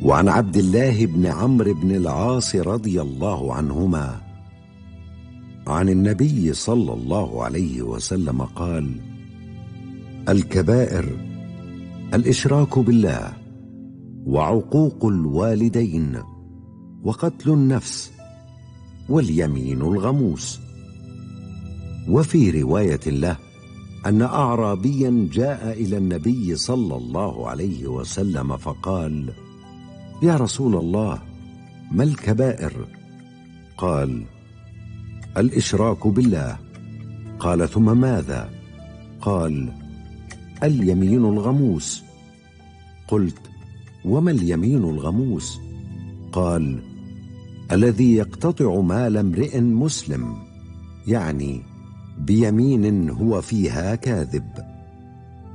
وعن عبد الله بن عمرو بن العاص رضي الله عنهما عن النبي صلى الله عليه وسلم قال: الكبائر الإشراك بالله، وعقوق الوالدين، وقتل النفس، واليمين الغموس. وفي رواية له أن أعرابيا جاء إلى النبي صلى الله عليه وسلم فقال: يا رسول الله، ما الكبائر؟ قال: الإشراك بالله. قال: ثم ماذا؟ قال: اليمين الغموس. قلت: وما اليمين الغموس؟ قال: الذي يقتطع مال امرئ مسلم، يعني بيمين هو فيها كاذب.